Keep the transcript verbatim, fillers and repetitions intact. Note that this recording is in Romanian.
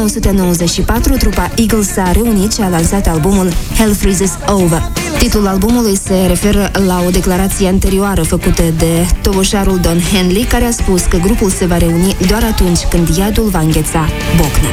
nouăsprezece nouăzeci și patru, trupa Eagles s-a reunit și a lansat albumul Hell Freezes Over. Titlul albumului se referă la o declarație anterioară făcută de tovarășul Don Henley, care a spus că grupul se va reuni doar atunci când iadul va îngheța bocna.